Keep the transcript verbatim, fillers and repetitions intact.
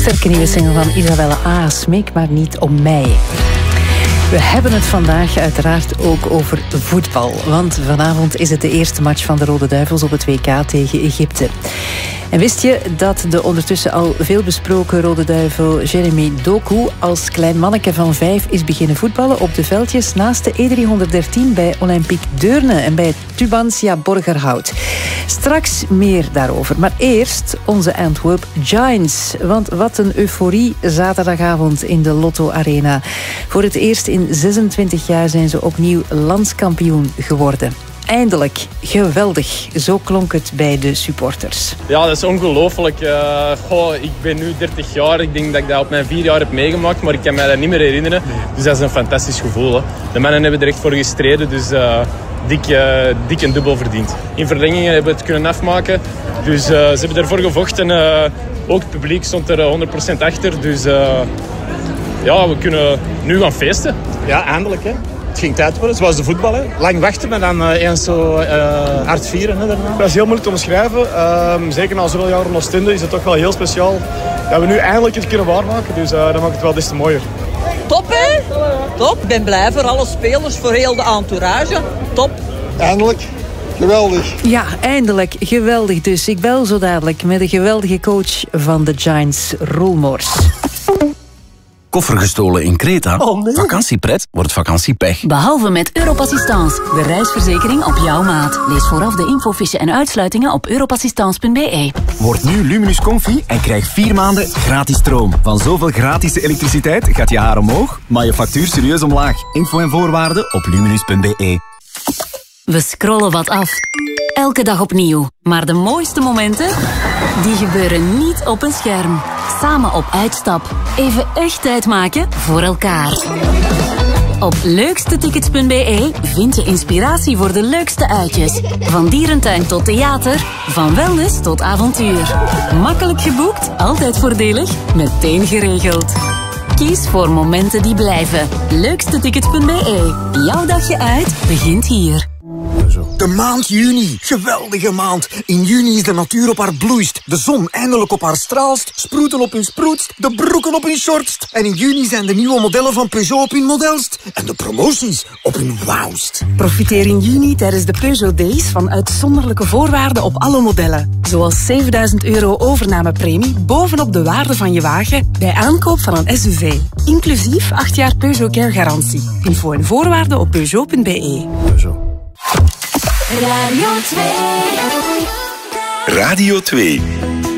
Sterke nieuwe single van Isabelle A. Smeek maar niet om mij. We hebben het vandaag uiteraard ook over voetbal. Want vanavond is het de eerste match van de Rode Duivels op het W K tegen Egypte. En wist je dat de ondertussen al veel besproken Rode Duivel Jeremy Doku als klein manneke van vijf is beginnen voetballen op de veldjes naast de E driehonderddertien bij Olympique Deurne en bij Tubantia Borgerhout. Straks meer daarover. Maar eerst onze Antwerp Giants. Want wat een euforie zaterdagavond in de Lotto Arena. Voor het eerst in zesentwintig jaar zijn ze opnieuw landskampioen geworden. Eindelijk, geweldig. Zo klonk het bij de supporters. Ja, dat is ongelooflijk. Uh, goh, ik ben nu dertig jaar. Ik denk dat ik dat op mijn vier jaar heb meegemaakt, maar ik kan mij dat niet meer herinneren. Dus dat is een fantastisch gevoel. Hè. De mannen hebben er echt voor gestreden, dus uh, dik, uh, dik en dubbel verdiend. In verlengingen hebben we het kunnen afmaken. Dus uh, ze hebben ervoor gevochten. Uh, ook het publiek stond er honderd procent achter. Dus uh, ja, we kunnen nu gaan feesten. Ja, eindelijk hè. Het ging tijd worden, zoals de voetbal. Hè. Lang wachten, maar dan uh, eens zo uh, hard vieren. Hè, daarna. Dat is heel moeilijk te omschrijven. Uh, zeker na zoveel jaren in Oostende is het toch wel heel speciaal dat we nu eindelijk het kunnen waarmaken. Dus uh, dat maakt het wel des te mooier. Top, hè? Top. Ik ben blij voor alle spelers, voor heel de entourage. Top. Eindelijk. Geweldig. Ja, eindelijk. Geweldig dus. Ik bel zo dadelijk met de geweldige coach van de Giants, Roel Moors. Koffer gestolen in Kreta? Oh nee. Vakantiepret wordt vakantiepech. Behalve met Europassistance, de reisverzekering op jouw maat. Lees vooraf de infofiche en uitsluitingen op europassistance punt b e. Word nu Luminus Comfy en krijg vier maanden gratis stroom. Van zoveel gratis elektriciteit gaat je haar omhoog, maar je factuur serieus omlaag. Info en voorwaarden op luminus punt b e. We scrollen wat af. Elke dag opnieuw. Maar de mooiste momenten, die gebeuren niet op een scherm. Samen op uitstap. Even echt tijd maken voor elkaar. Op leukstetickets punt b e vind je inspiratie voor de leukste uitjes. Van dierentuin tot theater, van wellness tot avontuur. Makkelijk geboekt, altijd voordelig, meteen geregeld. Kies voor momenten die blijven. leukstetickets punt b e. Jouw dagje uit begint hier. De maand juni. Geweldige maand. In juni is de natuur op haar bloeist. De zon eindelijk op haar straalst. Sproeten op hun sproetst. De broeken op hun shortst. En in juni zijn de nieuwe modellen van Peugeot op hun modelst. En de promoties op hun wauwst. Profiteer in juni tijdens de Peugeot Days van uitzonderlijke voorwaarden op alle modellen. Zoals zevenduizend euro overnamepremie bovenop de waarde van je wagen bij aankoop van een S U V. Inclusief acht jaar Peugeot Care garantie. Info en voorwaarden op peugeot punt b e. Peugeot. Radio twee. Radio twee.